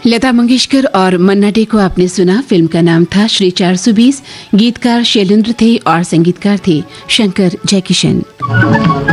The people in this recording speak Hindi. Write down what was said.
लता मंगेशकर और मन्ना डे को आपने सुना। फिल्म का नाम था श्री 420। गीतकार शैलेंद्र थे और संगीतकार थे शंकर जयकिशन।